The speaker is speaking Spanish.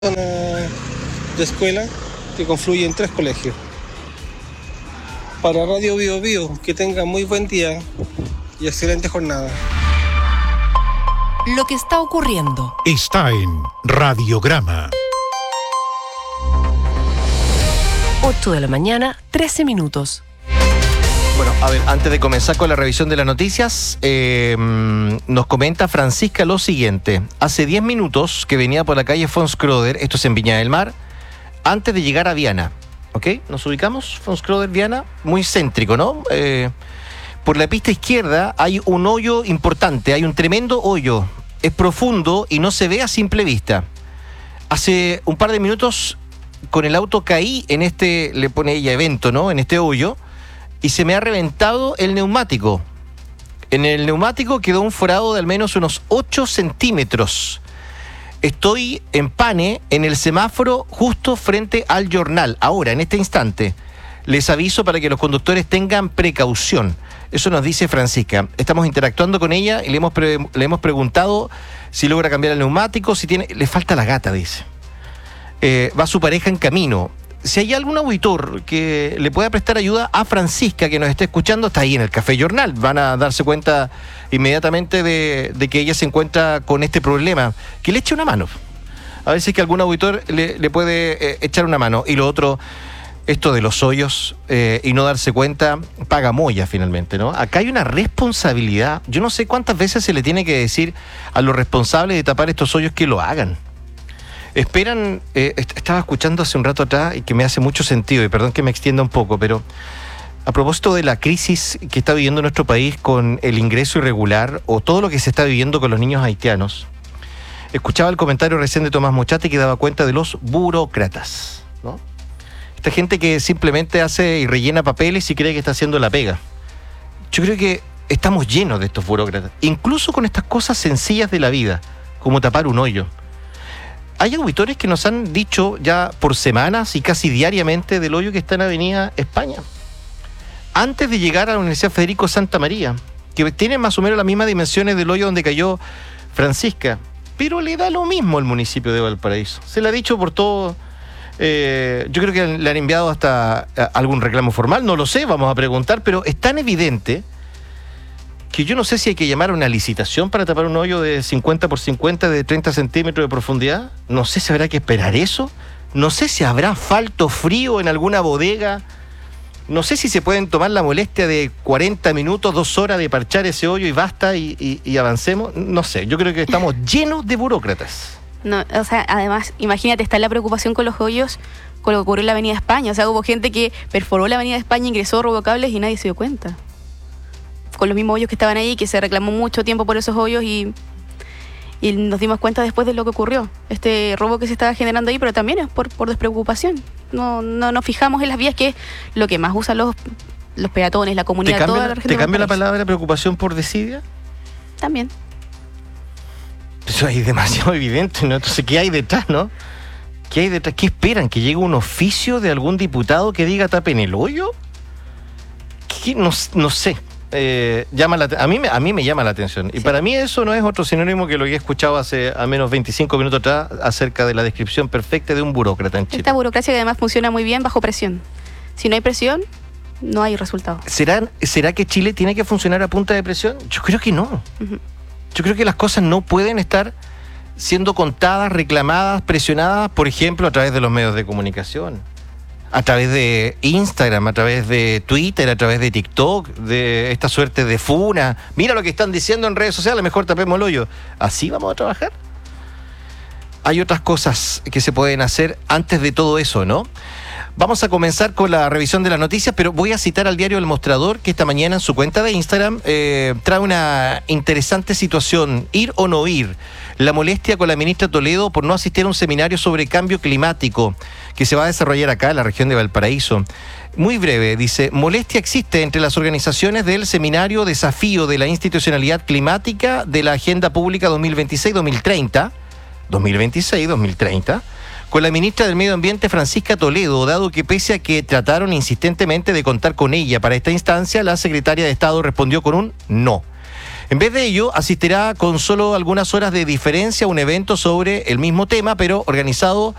Zona de escuela que confluye en 3 colegios. Para Radio Bio Bio, que tenga muy buen día y excelente jornada. Lo que está ocurriendo está en Radiograma. 8 de la mañana, 13 minutos. Bueno, a ver, antes de comenzar con la revisión de las noticias, nos comenta Francisca lo siguiente. Hace 10 minutos que venía por la calle Fons Kroder, esto es en Viña del Mar, antes de llegar a Viana. ¿Ok? Nos ubicamos, Fons Kroder, Viana, muy céntrico, ¿no? Por la pista izquierda hay un hoyo importante, hay un tremendo hoyo. Es profundo y no se ve a simple vista. Hace un par de minutos con el auto caí en este, le pone ella evento, ¿no? En este hoyo. Y se me ha reventado el neumático. En el neumático quedó un forado de al menos unos 8 centímetros. Estoy en Pane, en el semáforo justo frente al Jornal. Ahora, en este instante, les aviso para que los conductores tengan precaución. Eso nos dice Francisca. Estamos interactuando con ella y le hemos preguntado si logra cambiar el neumático, si tiene... Le falta la gata, dice. Va su pareja en camino. Si hay algún auditor que le pueda prestar ayuda a Francisca, que nos esté escuchando, está ahí en el Café Jornal. Van a darse cuenta inmediatamente de que ella se encuentra con este problema. Que le eche una mano. A ver si es que algún auditor le puede echar una mano. Y lo otro, esto de los hoyos y no darse cuenta, paga molla finalmente, ¿no? Acá hay una responsabilidad. Yo no sé cuántas veces se le tiene que decir a los responsables de tapar estos hoyos que lo hagan. Esperan, estaba escuchando hace un rato atrás y que me hace mucho sentido, y perdón que me extienda un poco, pero a propósito de la crisis que está viviendo nuestro país con el ingreso irregular o todo lo que se está viviendo con los niños haitianos, escuchaba el comentario recién de Tomás Mochate que daba cuenta de los burócratas, ¿no? Esta gente que simplemente hace y rellena papeles y cree que está haciendo la pega. Yo creo que estamos llenos de estos burócratas, incluso con estas cosas sencillas de la vida, como tapar un hoyo. Hay auditores que nos han dicho ya por semanas y casi diariamente del hoyo que está en Avenida España. Antes de llegar a la Universidad Federico Santa María, que tiene más o menos las mismas dimensiones del hoyo donde cayó Francisca, pero le da lo mismo al municipio de Valparaíso. Se le ha dicho por todo. Yo creo que le han enviado hasta algún reclamo formal, no lo sé, vamos a preguntar, pero es tan evidente que yo no sé si hay que llamar a una licitación para tapar un hoyo de 50 por 50 de 30 centímetros de profundidad. No sé si habrá que esperar eso. No sé si habrá asfalto frío en alguna bodega. No sé si se pueden tomar la molestia de 40 minutos, 2 horas de parchar ese hoyo y basta y avancemos. No sé, yo creo que estamos llenos de burócratas. No, o sea, además, imagínate, está la preocupación con los hoyos, con lo que ocurrió en la Avenida España. O sea, hubo gente que perforó la Avenida España, ingresó robocables y nadie se dio cuenta. Con los mismos hoyos que estaban ahí, que se reclamó mucho tiempo por esos hoyos y nos dimos cuenta después de lo que ocurrió. Este robo que se estaba generando ahí, pero también es por despreocupación. No nos fijamos en las vías, que es lo que más usan los peatones, la comunidad, toda la región. ¿Te cambia la palabra preocupación por desidia? También. Eso es demasiado evidente, ¿no? Entonces, ¿qué hay detrás, no? ¿Qué hay detrás? ¿Qué esperan? ¿Que llegue un oficio de algún diputado que diga tapen el hoyo? ¿Qué? No sé. A mí me llama la atención. Y sí, para mí eso no es otro sinónimo que lo que he escuchado hace al menos 25 minutos atrás acerca de la descripción perfecta de un burócrata en Chile. Esta burocracia que además funciona muy bien bajo presión. Si no hay presión, no hay resultado. ¿Será que Chile tiene que funcionar a punta de presión? Yo creo que no. Uh-huh. Yo creo que las cosas no pueden estar siendo contadas, reclamadas, presionadas, por ejemplo, a través de los medios de comunicación, a través de Instagram, a través de Twitter, a través de TikTok, de esta suerte de funa. Mira lo que están diciendo en redes sociales, mejor tapemos el hoyo. ¿Así vamos a trabajar? Hay otras cosas que se pueden hacer antes de todo eso, ¿no? Vamos a comenzar con la revisión de las noticias, pero voy a citar al diario El Mostrador, que esta mañana en su cuenta de Instagram trae una interesante situación. Ir o no ir. La molestia con la ministra Toledo por no asistir a un seminario sobre cambio climático que se va a desarrollar acá en la región de Valparaíso. Muy breve, dice: molestia existe entre las organizaciones del seminario Desafío de la Institucionalidad Climática de la Agenda Pública 2026-2030, con la ministra del Medio Ambiente Francisca Toledo, dado que pese a que trataron insistentemente de contar con ella para esta instancia, la secretaria de Estado respondió con un no. En vez de ello, asistirá con solo algunas horas de diferencia a un evento sobre el mismo tema, pero organizado